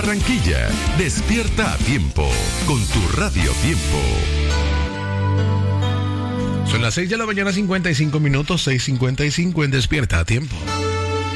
Barranquilla. Despierta a tiempo con tu Radio Tiempo. Son las 6 de la mañana, 55 minutos, 6:55 en Despierta a Tiempo.